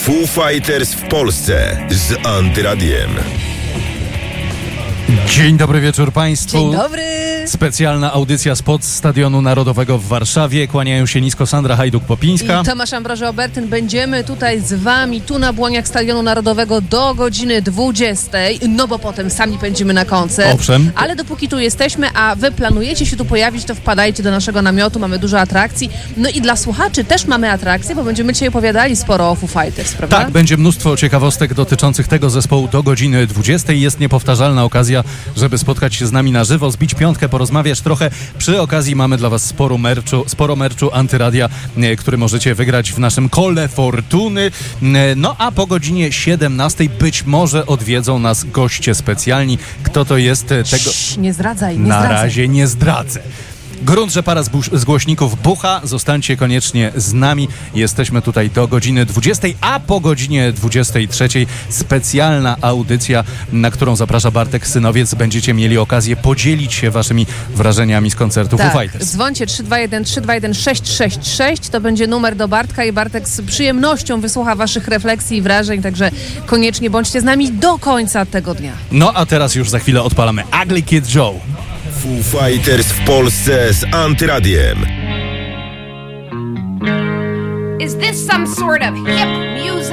Foo Fighters w Polsce z Antyradiem. Dzień dobry wieczór Państwu. Dzień dobry. Specjalna audycja spod Stadionu Narodowego w Warszawie. Kłaniają się nisko Sandra Hajduk-Popińska I Tomasz Ambroży-Obertyn. Będziemy tutaj z Wami, tu na błoniach Stadionu Narodowego do godziny 20, no bo potem sami pędzimy na koncert. Owszem. Ale dopóki tu jesteśmy, a Wy planujecie się tu pojawić, to wpadajcie do naszego namiotu, mamy dużo atrakcji. No i dla słuchaczy też mamy atrakcje, bo będziemy dzisiaj opowiadali sporo o Foo Fighters, prawda? Tak, będzie mnóstwo ciekawostek dotyczących tego zespołu do godziny 20. Jest niepowtarzalna okazja, żeby spotkać się z nami na żywo, zbić piątkę, porozmawiać trochę. Przy okazji mamy dla Was sporo merczu Antyradia, który możecie wygrać w naszym kole fortuny. No a po godzinie 17 być może odwiedzą nas goście specjalni. Kto to jest? Tego Nie zdradzaj, nie na zdradzaj. razie nie zdradzę. Grunt, że para z głośników bucha. Zostańcie koniecznie z nami. Jesteśmy tutaj do godziny 20, a po godzinie 23 specjalna audycja, na którą zaprasza Bartek Synowiec. Będziecie mieli okazję podzielić się waszymi wrażeniami z koncertu Foo Fighters. Dzwońcie 321-321-666. To będzie numer do Bartka i Bartek z przyjemnością wysłucha waszych refleksji i wrażeń, także koniecznie bądźcie z nami do końca tego dnia. No a teraz już za chwilę odpalamy Ugly Kid Joe. Foo Fighters w Polsce z Antyradiem. Is this some sort of hip music?